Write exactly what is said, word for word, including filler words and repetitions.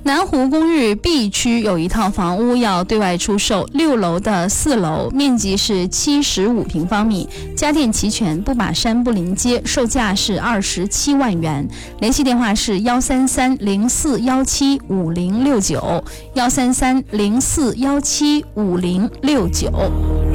南湖公寓 B 区有一套房屋要对外出售，六楼的四楼，面积是七十五平方米，家电齐全，不把山不临街，售价是二十七万元。联系电话是幺三三零四幺七五零六九，幺三三零四幺七五零六九。